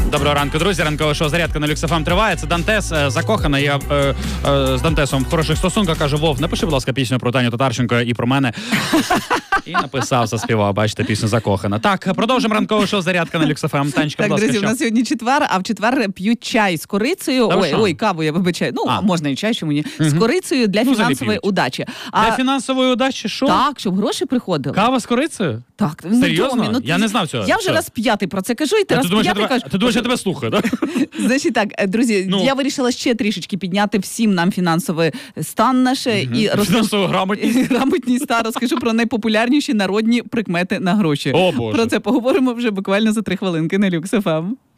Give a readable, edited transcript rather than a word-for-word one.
Доброго ранку, друзі. Ранкове шоу «Зарядка» на Люкс ФМ триває. Це Дантес, закоханий. Я з Дантесом в хороших стосунках. Кажу: Вов, напиши, будь ласка, пісню про Таню Татарченко і про мене. І написав, заспівав, бачите, пісню «Закохана». Так, продовжимо ранкове шоу «Зарядка» на Люкс ФМ. Танечка, будь ласка, друзі, що? у нас сьогодні четвер, а в четвер п'ють чай з корицею. Ой, каву, я вибачаю. Можна і чай, чому ні. З корицею для фінансової удачі. Для фінансової удачі що? Так, щоб гроші приходили. Кава з корицею? Так. Серйозно? Я не знав цього. Я вже раз п'ятий про це кажу, і ти раз п'ятий кажеш. Ти думаєш, я тебе слухаю, так? Значить так, друзі, я вирішила ще трішечки підняти всім нам фінансовий стан наш і фінансову грамотність, та розкажу про найпопулярніші народні прикмети на гроші. О, Боже. Про це поговоримо вже буквально за 3 хвилинки на Люкс ФМ.